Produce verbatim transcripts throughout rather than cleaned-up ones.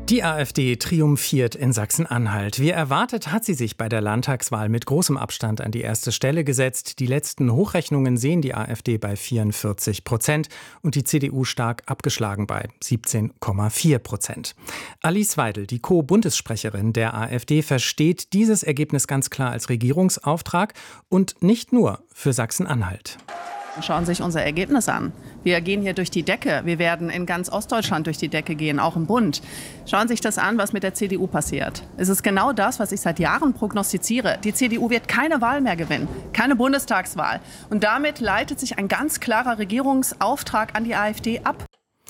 Die AfD triumphiert in Sachsen-Anhalt. Wie erwartet hat sie sich bei der Landtagswahl mit großem Abstand an die erste Stelle gesetzt. Die letzten Hochrechnungen sehen die AfD bei vierundvierzig Prozent und die C D U stark abgeschlagen bei siebzehn Komma vier Prozent. Alice Weidel, die Co-Bundessprecherin der AfD, versteht dieses Ergebnis ganz klar als Regierungsauftrag und nicht nur für Sachsen-Anhalt. Schauen Sie sich unser Ergebnis an. Wir gehen hier durch die Decke. Wir werden in ganz Ostdeutschland durch die Decke gehen, auch im Bund. Schauen Sie sich das an, was mit der C D U passiert. Es ist genau das, was ich seit Jahren prognostiziere. Die C D U wird keine Wahl mehr gewinnen, keine Bundestagswahl. Und damit leitet sich ein ganz klarer Regierungsauftrag an die AfD ab.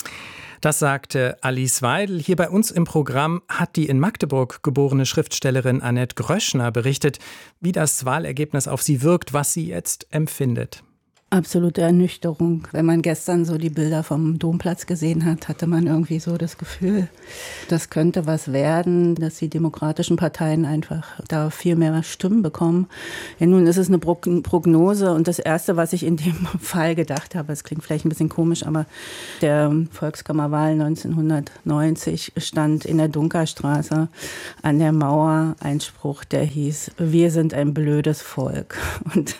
Das sagte Alice Weidel. Hier bei uns im Programm hat die in Magdeburg geborene Schriftstellerin Annette Gröschner berichtet, wie das Wahlergebnis auf sie wirkt, was sie jetzt empfindet. Absolute Ernüchterung. Wenn man gestern so die Bilder vom Domplatz gesehen hat, hatte man irgendwie so das Gefühl, das könnte was werden, dass die demokratischen Parteien einfach da viel mehr Stimmen bekommen. Ja, nun ist es eine Prognose und das Erste, was ich in dem Fall gedacht habe, es klingt vielleicht ein bisschen komisch, aber der Volkskammerwahl neunzehnhundertneunzig stand in der Dunkerstraße an der Mauer ein Spruch, der hieß: Wir sind ein blödes Volk. Und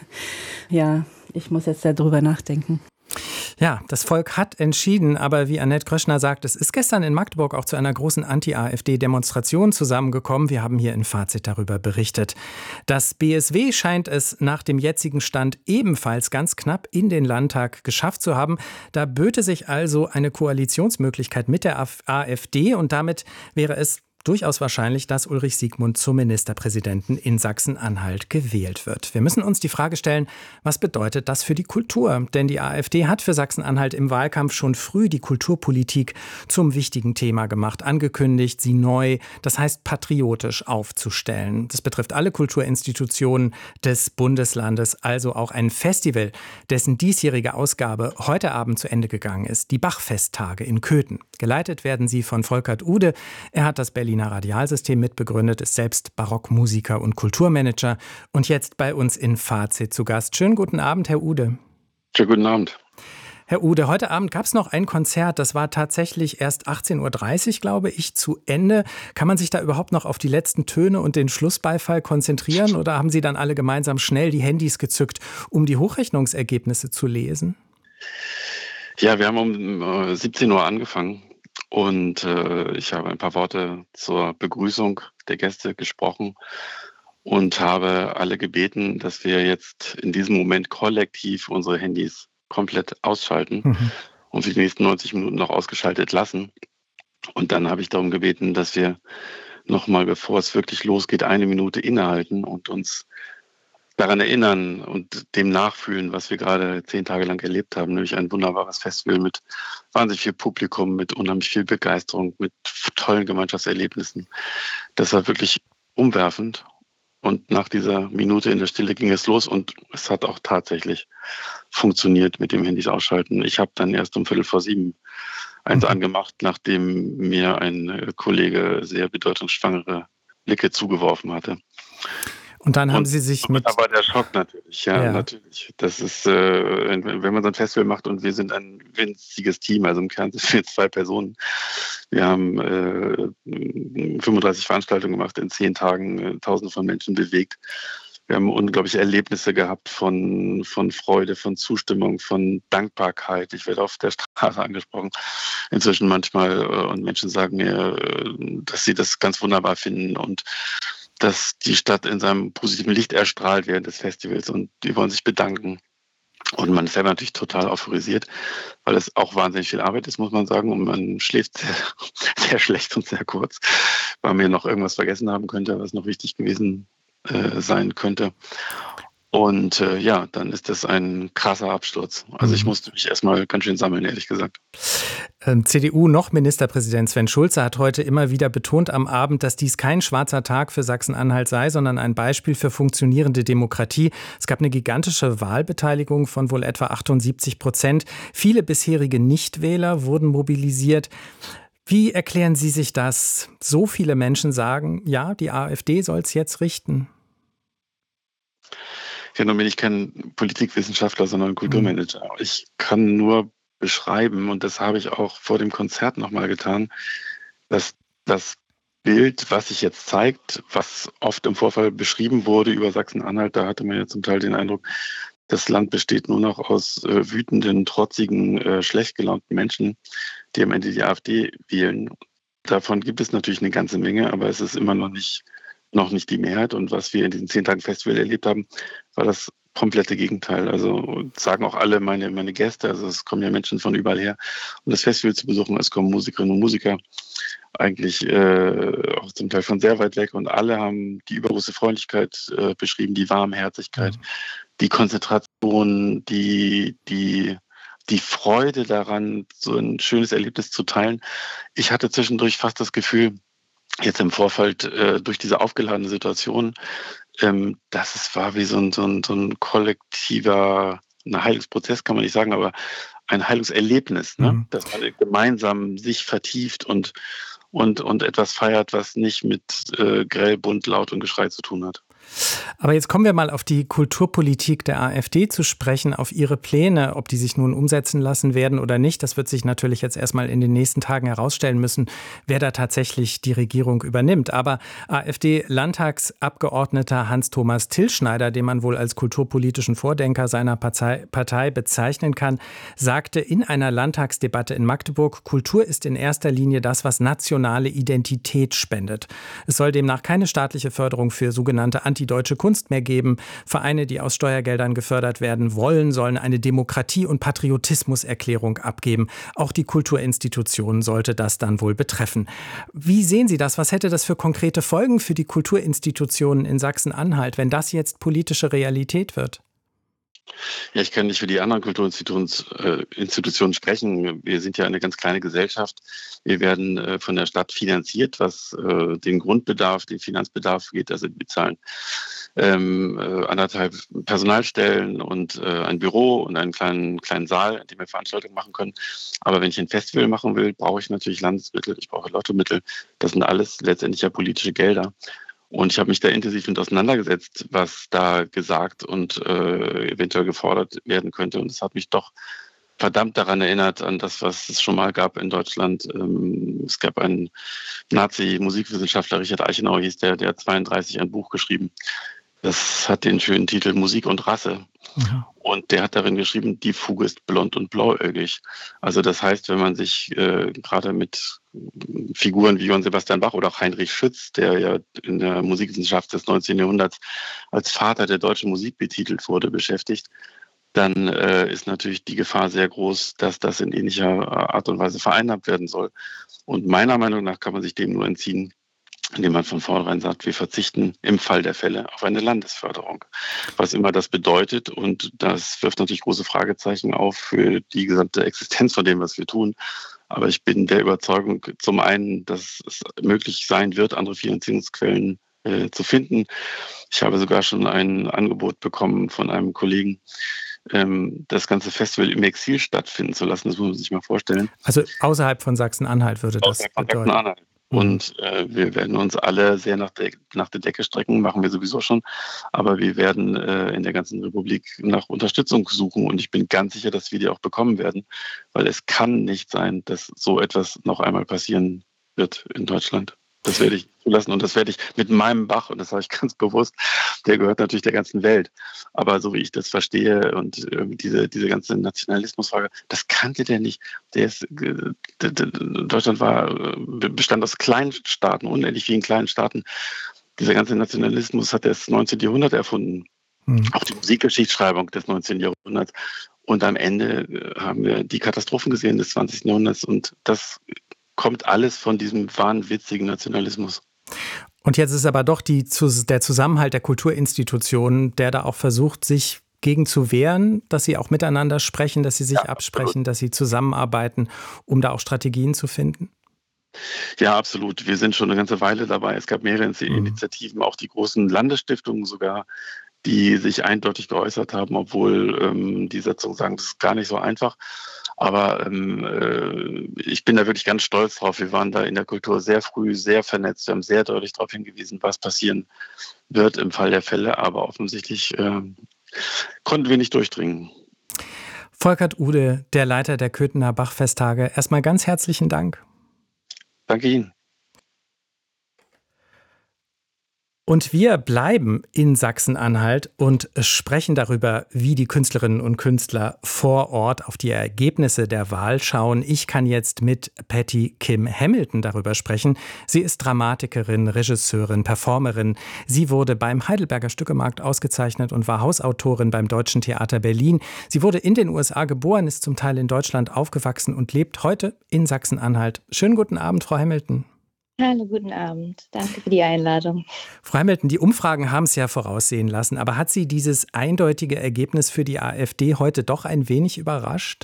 ja, ich muss jetzt darüber nachdenken. Ja, das Volk hat entschieden, aber wie Annette Gröschner sagt, es ist gestern in Magdeburg auch zu einer großen Anti-AfD-Demonstration zusammengekommen. Wir haben hier in Fazit darüber berichtet. Das B S W scheint es nach dem jetzigen Stand ebenfalls ganz knapp in den Landtag geschafft zu haben. Da böte sich also eine Koalitionsmöglichkeit mit der AfD und damit wäre es durchaus wahrscheinlich, dass Ulrich Siegmund zum Ministerpräsidenten in Sachsen-Anhalt gewählt wird. Wir müssen uns die Frage stellen, was bedeutet das für die Kultur? Denn die AfD hat für Sachsen-Anhalt im Wahlkampf schon früh die Kulturpolitik zum wichtigen Thema gemacht, angekündigt, sie neu, das heißt patriotisch aufzustellen. Das betrifft alle Kulturinstitutionen des Bundeslandes, also auch ein Festival, dessen diesjährige Ausgabe heute Abend zu Ende gegangen ist, die Bachfesttage in Köthen. Geleitet werden sie von Volkert Ude. Er hat das Berliner Radialsystem mitbegründet, ist selbst Barockmusiker und Kulturmanager und jetzt bei uns in Fazit zu Gast. Schönen guten Abend, Herr Ude. Schönen guten Abend. Herr Ude, heute Abend gab es noch ein Konzert, das war tatsächlich erst achtzehn Uhr dreißig, glaube ich, zu Ende. Kann man sich da überhaupt noch auf die letzten Töne und den Schlussbeifall konzentrieren oder haben Sie dann alle gemeinsam schnell die Handys gezückt, um die Hochrechnungsergebnisse zu lesen? Ja, wir haben um siebzehn Uhr angefangen. Und äh, ich habe ein paar Worte zur Begrüßung der Gäste gesprochen und habe alle gebeten, dass wir jetzt in diesem Moment kollektiv unsere Handys komplett ausschalten mhm. und für die nächsten neunzig Minuten noch ausgeschaltet lassen. Und dann habe ich darum gebeten, dass wir nochmal, bevor es wirklich losgeht, eine Minute innehalten und uns daran erinnern und dem nachfühlen, was wir gerade zehn Tage lang erlebt haben, nämlich ein wunderbares Festival mit wahnsinnig viel Publikum, mit unheimlich viel Begeisterung, mit tollen Gemeinschaftserlebnissen. Das war wirklich umwerfend und nach dieser Minute in der Stille ging es los und es hat auch tatsächlich funktioniert mit dem Handys ausschalten. Ich habe dann erst um Viertel vor sieben eins mhm. angemacht, nachdem mir ein Kollege sehr bedeutungsschwangere Blicke zugeworfen hatte. Und dann haben und, Sie sich mit... Aber der Schock natürlich, ja, ja. natürlich. Das ist, äh, wenn man so ein Festival macht und wir sind ein winziges Team, also im Kern sind wir zwei Personen. Wir haben äh, fünfunddreißig Veranstaltungen gemacht, in zehn Tagen äh, Tausende von Menschen bewegt. Wir haben unglaubliche Erlebnisse gehabt von, von Freude, von Zustimmung, von Dankbarkeit. Ich werde auf der Straße angesprochen inzwischen manchmal äh, und Menschen sagen mir, äh, dass sie das ganz wunderbar finden und dass die Stadt in seinem positiven Licht erstrahlt während des Festivals und die wollen sich bedanken. Und man ist selber natürlich total euphorisiert, weil es auch wahnsinnig viel Arbeit ist, muss man sagen. Und man schläft sehr, sehr schlecht und sehr kurz, weil man noch irgendwas vergessen haben könnte, was noch wichtig gewesen äh, sein könnte. Und äh, ja, dann ist das ein krasser Absturz. Also ich musste mich erstmal ganz schön sammeln, ehrlich gesagt. Ähm, C D U noch Ministerpräsident Sven Schulze hat heute immer wieder betont am Abend, dass dies kein schwarzer Tag für Sachsen-Anhalt sei, sondern ein Beispiel für funktionierende Demokratie. Es gab eine gigantische Wahlbeteiligung von wohl etwa achtundsiebzig Prozent. Viele bisherige Nichtwähler wurden mobilisiert. Wie erklären Sie sich das? So viele Menschen sagen, ja, die AfD soll es jetzt richten. Ja, nun bin ich kein Politikwissenschaftler, sondern Kulturmanager. Ich kann nur beschreiben, und das habe ich auch vor dem Konzert nochmal getan, dass das Bild, was sich jetzt zeigt, was oft im Vorfall beschrieben wurde über Sachsen-Anhalt, da hatte man ja zum Teil den Eindruck, das Land besteht nur noch aus äh, wütenden, trotzigen, äh, schlecht gelaunten Menschen, die am Ende die AfD wählen. Davon gibt es natürlich eine ganze Menge, aber es ist immer noch nicht, noch nicht die Mehrheit. Und was wir in diesen zehn Tagen Festival erlebt haben, war das komplette Gegenteil. Also sagen auch alle meine, meine Gäste, also es kommen ja Menschen von überall her, um das Festival zu besuchen. Es kommen Musikerinnen und Musiker eigentlich äh, auch zum Teil von sehr weit weg und alle haben die übergroße Freundlichkeit äh, beschrieben, die Warmherzigkeit, mhm. die Konzentration, die, die, die Freude daran, so ein schönes Erlebnis zu teilen. Ich hatte zwischendurch fast das Gefühl, jetzt im Vorfeld äh, durch diese aufgeladene Situation, ähm, dass es war wie so ein, so ein, so ein kollektiver, ein Heilungsprozess kann man nicht sagen, aber ein Heilungserlebnis, ne? Mhm. Dass man gemeinsam sich vertieft und, und, und etwas feiert, was nicht mit äh, grell, bunt, laut und Geschrei zu tun hat. Aber jetzt kommen wir mal auf die Kulturpolitik der AfD zu sprechen, auf ihre Pläne, ob die sich nun umsetzen lassen werden oder nicht. Das wird sich natürlich jetzt erstmal in den nächsten Tagen herausstellen müssen, wer da tatsächlich die Regierung übernimmt. Aber AfD-Landtagsabgeordneter Hans-Thomas Tilschneider, den man wohl als kulturpolitischen Vordenker seiner Partei, Partei bezeichnen kann, sagte in einer Landtagsdebatte in Magdeburg, Kultur ist in erster Linie das, was nationale Identität spendet. Es soll demnach keine staatliche Förderung für sogenannte antideutsche Kunst mehr geben. Vereine, die aus Steuergeldern gefördert werden wollen, sollen eine Demokratie- und Patriotismuserklärung abgeben. Auch die Kulturinstitutionen sollte das dann wohl betreffen. Wie sehen Sie das? Was hätte das für konkrete Folgen für die Kulturinstitutionen in Sachsen-Anhalt, wenn das jetzt politische Realität wird? Ja, ich kann nicht für die anderen Kulturinstitutionen äh, sprechen. Wir sind ja eine ganz kleine Gesellschaft. Wir werden äh, von der Stadt finanziert, was äh, den Grundbedarf, den Finanzbedarf geht. Also wir bezahlen ähm, äh, anderthalb Personalstellen und äh, ein Büro und einen kleinen, kleinen Saal, in dem wir Veranstaltungen machen können. Aber wenn ich ein Festival machen will, brauche ich natürlich Landesmittel, ich brauche Lottomittel. Das sind alles letztendlich ja politische Gelder. Und ich habe mich da intensiv mit auseinandergesetzt, was da gesagt und äh, eventuell gefordert werden könnte. Und es hat mich doch verdammt daran erinnert, an das, was es schon mal gab in Deutschland. Ähm, es gab einen Nazi-Musikwissenschaftler, Richard Eichenau hieß der, der hat zweiunddreißig ein Buch geschrieben. Das hat den schönen Titel Musik und Rasse. Mhm. Und der hat darin geschrieben, die Fuge ist blond und blauäugig. Also das heißt, wenn man sich äh, gerade mit Figuren wie Johann Sebastian Bach oder auch Heinrich Schütz, der ja in der Musikwissenschaft des neunzehnten Jahrhunderts als Vater der deutschen Musik betitelt wurde, beschäftigt, dann äh, ist natürlich die Gefahr sehr groß, dass das in ähnlicher Art und Weise vereinnahmt werden soll. Und meiner Meinung nach kann man sich dem nur entziehen, indem man von vornherein sagt, wir verzichten im Fall der Fälle auf eine Landesförderung. Was immer das bedeutet, und das wirft natürlich große Fragezeichen auf für die gesamte Existenz von dem, was wir tun. Aber ich bin der Überzeugung, zum einen, dass es möglich sein wird, andere Finanzierungsquellen äh, zu finden. Ich habe sogar schon ein Angebot bekommen von einem Kollegen, ähm, das ganze Festival im Exil stattfinden zu lassen. Das muss man sich mal vorstellen. Also außerhalb von Sachsen-Anhalt würde das außerhalb von bedeuten. Sachsen-Anhalt. Und äh, wir werden uns alle sehr nach der, nach der Decke strecken, machen wir sowieso schon. Aber wir werden äh, in der ganzen Republik nach Unterstützung suchen. Und ich bin ganz sicher, dass wir die auch bekommen werden. Weil es kann nicht sein, dass so etwas noch einmal passieren wird in Deutschland. Das werde ich zulassen und das werde ich mit meinem Bach, und das sage ich ganz bewusst, der gehört natürlich der ganzen Welt. Aber so wie ich das verstehe und äh, diese, diese ganze Nationalismusfrage, das kannte der nicht. Der ist, äh, der, der, Deutschland war, äh, bestand aus kleinen Staaten, unendlich vielen kleinen Staaten. Dieser ganze Nationalismus hat das neunzehnten Jahrhundert erfunden. Mhm. Auch die Musikgeschichtsschreibung des neunzehnten Jahrhunderts. Und am Ende äh, haben wir die Katastrophen gesehen des zwanzigsten Jahrhunderts. Und das kommt alles von diesem wahnwitzigen Nationalismus. Und jetzt ist aber doch die, der Zusammenhalt der Kulturinstitutionen, der da auch versucht, sich gegen zu wehren, dass sie auch miteinander sprechen, dass sie sich ja, absprechen, absolut. Dass sie zusammenarbeiten, um da auch Strategien zu finden? Ja, absolut. Wir sind schon eine ganze Weile dabei. Es gab mehrere Initiativen, auch die großen Landesstiftungen sogar, die sich eindeutig geäußert haben, obwohl ähm, die Satzungen sagen, das ist gar nicht so einfach. Aber ähm, äh, ich bin da wirklich ganz stolz drauf. Wir waren da in der Kultur sehr früh, sehr vernetzt. Wir haben sehr deutlich darauf hingewiesen, was passieren wird im Fall der Fälle. Aber offensichtlich äh, konnten wir nicht durchdringen. Volkert Ude, der Leiter der Köthener Bachfesttage. Erstmal ganz herzlichen Dank. Danke Ihnen. Und wir bleiben in Sachsen-Anhalt und sprechen darüber, wie die Künstlerinnen und Künstler vor Ort auf die Ergebnisse der Wahl schauen. Ich kann jetzt mit Patty Kim Hamilton darüber sprechen. Sie ist Dramatikerin, Regisseurin, Performerin. Sie wurde beim Heidelberger Stückemarkt ausgezeichnet und war Hausautorin beim Deutschen Theater Berlin. Sie wurde in den U S A geboren, ist zum Teil in Deutschland aufgewachsen und lebt heute in Sachsen-Anhalt. Schönen guten Abend, Frau Hamilton. Hallo, guten Abend. Danke für die Einladung. Frau Hamilton, die Umfragen haben es ja voraussehen lassen, aber hat Sie dieses eindeutige Ergebnis für die AfD heute doch ein wenig überrascht?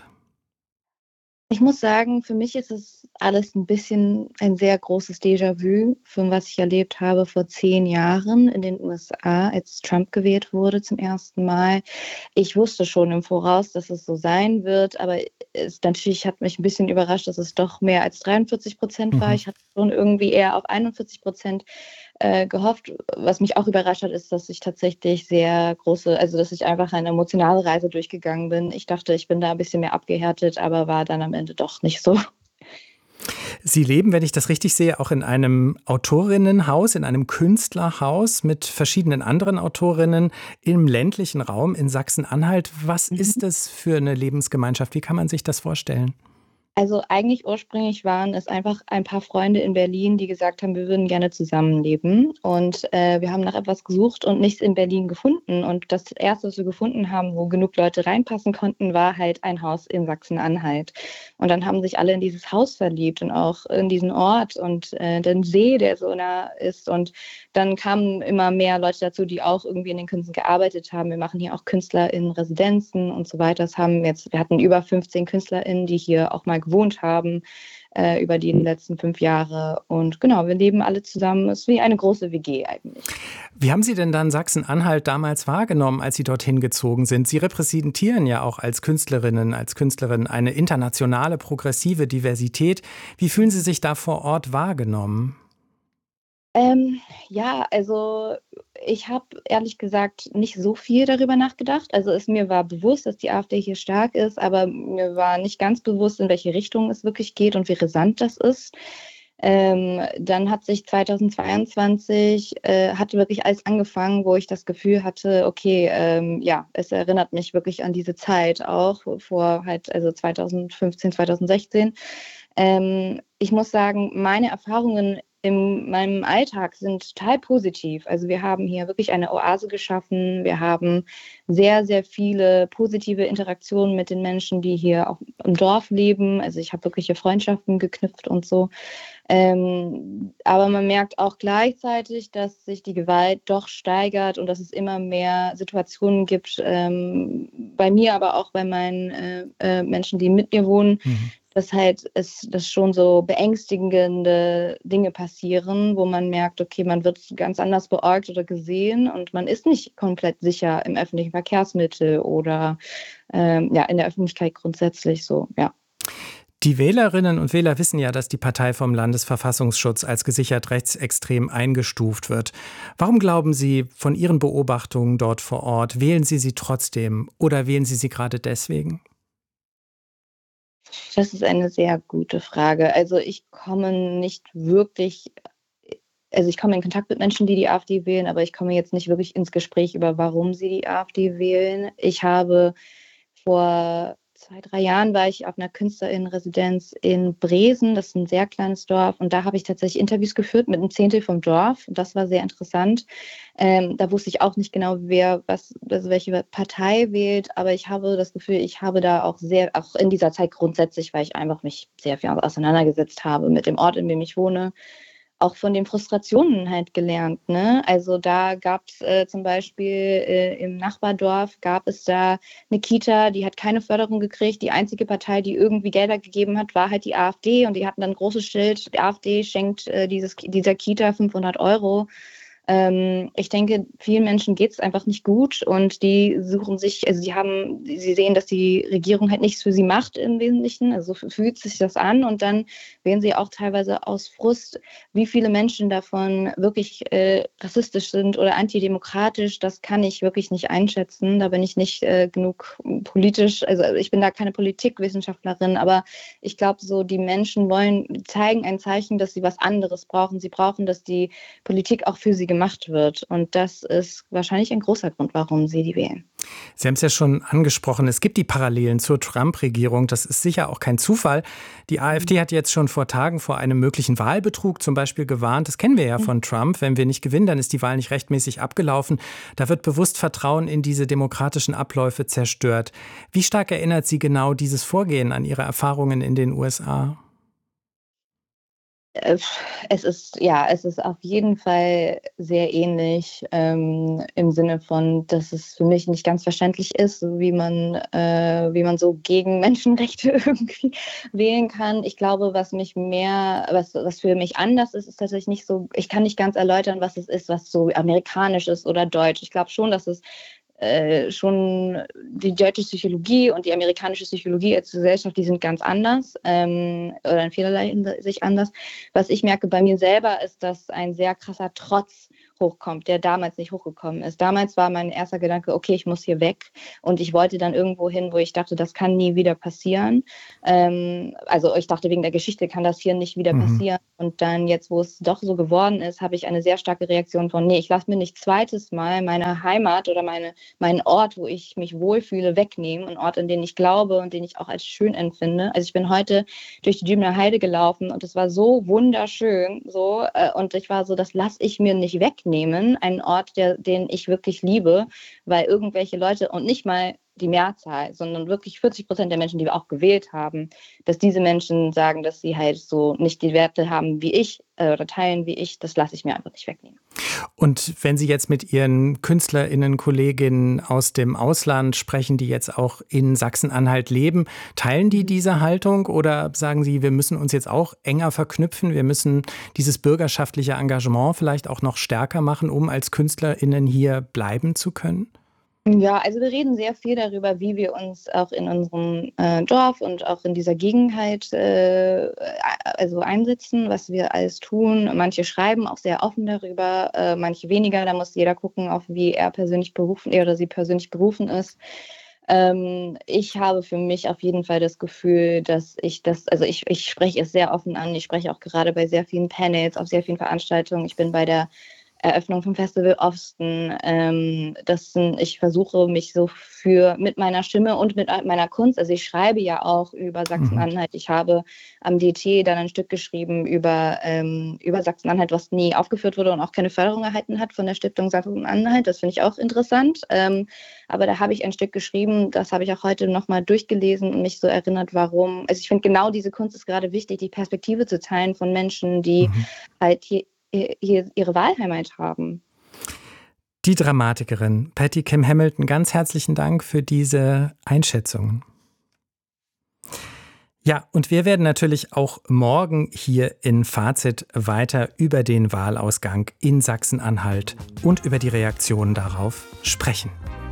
Ich muss sagen, für mich ist es alles ein bisschen ein sehr großes Déjà-vu von was ich erlebt habe vor zehn Jahren in den U S A, als Trump gewählt wurde zum ersten Mal. Ich wusste schon im Voraus, dass es so sein wird, aber es natürlich hat mich ein bisschen überrascht, dass es doch mehr als dreiundvierzig Prozent war. Mhm. Ich hatte schon irgendwie eher auf einundvierzig Prozent äh, gehofft. Was mich auch überrascht hat, ist, dass ich tatsächlich sehr große, also dass ich einfach eine emotionale Reise durchgegangen bin. Ich dachte, ich bin da ein bisschen mehr abgehärtet, aber war dann am Ende doch nicht so. Sie leben, wenn ich das richtig sehe, auch in einem Autorinnenhaus, in einem Künstlerhaus mit verschiedenen anderen Autorinnen im ländlichen Raum in Sachsen-Anhalt. Was Mhm. ist das für eine Lebensgemeinschaft? Wie kann man sich das vorstellen? Also eigentlich ursprünglich waren es einfach ein paar Freunde in Berlin, die gesagt haben, wir würden gerne zusammenleben. Und äh, wir haben nach etwas gesucht und nichts in Berlin gefunden. Und das Erste, was wir gefunden haben, wo genug Leute reinpassen konnten, war halt ein Haus in Sachsen-Anhalt. Und dann haben sich alle in dieses Haus verliebt und auch in diesen Ort und äh, den See, der so nah ist. Und dann kamen immer mehr Leute dazu, die auch irgendwie in den Künsten gearbeitet haben. Wir machen hier auch Künstler in Residenzen und so weiter. Das haben jetzt, wir hatten über fünfzehn KünstlerInnen, die hier auch mal gewohnt haben äh, über die letzten fünf Jahre. Und genau, wir leben alle zusammen. Es ist wie eine große W G eigentlich. Wie haben Sie denn dann Sachsen-Anhalt damals wahrgenommen, als Sie dorthin gezogen sind? Sie repräsentieren ja auch als Künstlerinnen, als Künstlerin eine internationale, progressive Diversität. Wie fühlen Sie sich da vor Ort wahrgenommen? Ähm, ja, also ich habe ehrlich gesagt nicht so viel darüber nachgedacht. Also es mir war bewusst, dass die AfD hier stark ist, aber mir war nicht ganz bewusst, in welche Richtung es wirklich geht und wie rasant das ist. Ähm, dann hat sich zweitausendzweiundzwanzig äh, hat wirklich alles angefangen, wo ich das Gefühl hatte, okay, ähm, ja, es erinnert mich wirklich an diese Zeit auch vor halt, also zweitausendfünfzehn, zweitausendsechzehn. Ähm, ich muss sagen, meine Erfahrungen in meinem Alltag sind total positiv. Also wir haben hier wirklich eine Oase geschaffen. Wir haben sehr, sehr viele positive Interaktionen mit den Menschen, die hier auch im Dorf leben. Also ich habe wirkliche Freundschaften geknüpft und so. Ähm, aber man merkt auch gleichzeitig, dass sich die Gewalt doch steigert und dass es immer mehr Situationen gibt, ähm, bei mir, aber auch bei meinen äh, äh, Menschen, die mit mir wohnen, Mhm. dass halt es dass schon so beängstigende Dinge passieren, wo man merkt, okay, man wird ganz anders beäugt oder gesehen und man ist nicht komplett sicher im öffentlichen Verkehrsmittel oder ähm, ja, in der Öffentlichkeit grundsätzlich so, ja. Die Wählerinnen und Wähler wissen ja, dass die Partei vom Landesverfassungsschutz als gesichert rechtsextrem eingestuft wird. Warum glauben Sie, von Ihren Beobachtungen dort vor Ort, wählen Sie sie trotzdem oder wählen Sie sie gerade deswegen? Das ist eine sehr gute Frage. Also ich komme nicht wirklich, also ich komme in Kontakt mit Menschen, die die AfD wählen, aber ich komme jetzt nicht wirklich ins Gespräch über, warum sie die AfD wählen. Ich habe vor zwei, drei Jahren war ich auf einer Künstlerinnenresidenz in Bresen, das ist ein sehr kleines Dorf, und da habe ich tatsächlich Interviews geführt mit einem Zehntel vom Dorf und das war sehr interessant. Ähm, da wusste ich auch nicht genau, wer was, also welche Partei wählt, aber ich habe das Gefühl, ich habe da auch sehr, auch in dieser Zeit grundsätzlich, weil ich einfach mich sehr viel auseinandergesetzt habe mit dem Ort, in dem ich wohne, auch von den Frustrationen halt gelernt. Ne? Also da gab es äh, zum Beispiel äh, im Nachbardorf gab es da eine Kita, die hat keine Förderung gekriegt. Die einzige Partei, die irgendwie Gelder gegeben hat, war halt die AfD und die hatten dann ein großes Schild, die AfD schenkt äh, dieses, dieser Kita fünfhundert Euro. Ähm, ich denke, vielen Menschen geht es einfach nicht gut und die suchen sich, also sie haben, sie sehen, dass die Regierung halt nichts für sie macht im Wesentlichen, also so fühlt sich das an und dann wählen sie auch teilweise aus Frust. Wie viele Menschen davon wirklich äh, rassistisch sind oder antidemokratisch, das kann ich wirklich nicht einschätzen. Da bin ich nicht äh, genug politisch, also ich bin da keine Politikwissenschaftlerin, aber ich glaube so, die Menschen wollen, zeigen ein Zeichen, dass sie was anderes brauchen. Sie brauchen, dass die Politik auch für sie gemacht gemacht wird. Und das ist wahrscheinlich ein großer Grund, warum sie die wählen. Sie haben es ja schon angesprochen, es gibt die Parallelen zur Trump-Regierung. Das ist sicher auch kein Zufall. Die AfD hat jetzt schon vor Tagen vor einem möglichen Wahlbetrug zum Beispiel gewarnt. Das kennen wir ja von Trump. Wenn wir nicht gewinnen, dann ist die Wahl nicht rechtmäßig abgelaufen. Da wird bewusst Vertrauen in diese demokratischen Abläufe zerstört. Wie stark erinnert Sie genau dieses Vorgehen an Ihre Erfahrungen in den U S A? Es ist, ja, es ist auf jeden Fall sehr ähnlich ähm, im Sinne von, dass es für mich nicht ganz verständlich ist, wie man, äh, wie man so gegen Menschenrechte irgendwie wählen kann. Ich glaube, was mich mehr, was, was für mich anders ist, ist tatsächlich nicht so, ich kann nicht ganz erläutern, was es ist, was so amerikanisch ist oder deutsch. Ich glaube schon, dass es Äh, schon die deutsche Psychologie und die amerikanische Psychologie als Gesellschaft, die sind ganz anders ähm, oder in vielerlei Hinsicht anders. Was ich merke bei mir selber, ist, dass ein sehr krasser Trotz hochkommt, der damals nicht hochgekommen ist. Damals war mein erster Gedanke, okay, ich muss hier weg, und ich wollte dann irgendwo hin, wo ich dachte, das kann nie wieder passieren. Ähm, also ich dachte, wegen der Geschichte kann das hier nicht wieder mhm. passieren. Und dann jetzt, wo es doch so geworden ist, habe ich eine sehr starke Reaktion von, nee, ich lasse mir nicht zweites Mal meine Heimat oder meine, meinen Ort, wo ich mich wohlfühle, wegnehmen. Ein Ort, an den ich glaube und den ich auch als schön empfinde. Also ich bin heute durch die Dübener Heide gelaufen und es war so wunderschön, so, äh, und ich war so, das lasse ich mir nicht wegnehmen. Nehmen, einen Ort, der, den ich wirklich liebe, weil irgendwelche Leute, und nicht mal die Mehrzahl, sondern wirklich vierzig Prozent der Menschen, die wir auch gewählt haben, dass diese Menschen sagen, dass sie halt so nicht die Werte haben wie ich äh, oder teilen wie ich, das lasse ich mir einfach nicht wegnehmen. Und wenn Sie jetzt mit Ihren KünstlerInnen, Kolleginnen aus dem Ausland sprechen, die jetzt auch in Sachsen-Anhalt leben, teilen die diese Haltung oder sagen Sie, wir müssen uns jetzt auch enger verknüpfen, wir müssen dieses bürgerschaftliche Engagement vielleicht auch noch stärker machen, um als KünstlerInnen hier bleiben zu können? Ja, also wir reden sehr viel darüber, wie wir uns auch in unserem äh, Dorf und auch in dieser Gegenheit äh, also einsetzen, was wir alles tun. Manche schreiben auch sehr offen darüber, äh, manche weniger. Da muss jeder gucken, auf wie er persönlich berufen, er oder sie persönlich berufen ist. Ähm, ich habe für mich auf jeden Fall das Gefühl, dass ich das, also ich, ich spreche es sehr offen an. Ich spreche auch gerade bei sehr vielen Panels, auf sehr vielen Veranstaltungen. Ich bin bei der Eröffnung vom Festival Osten. Ähm, das sind, ich versuche mich so für mit meiner Stimme und mit meiner Kunst, also ich schreibe ja auch über Sachsen-Anhalt. Ich habe am D T dann ein Stück geschrieben über, ähm, über Sachsen-Anhalt, was nie aufgeführt wurde und auch keine Förderung erhalten hat von der Stiftung Sachsen-Anhalt. Das finde ich auch interessant. Ähm, aber da habe ich ein Stück geschrieben, das habe ich auch heute nochmal durchgelesen und mich so erinnert, warum. Also ich finde, genau diese Kunst ist gerade wichtig, die Perspektive zu teilen von Menschen, die mhm. halt hier hier ihre Wahlheimat haben. Die Dramatikerin Patty Kim Hamilton, ganz herzlichen Dank für diese Einschätzungen. Ja, und wir werden natürlich auch morgen hier in Fazit weiter über den Wahlausgang in Sachsen-Anhalt und über die Reaktionen darauf sprechen.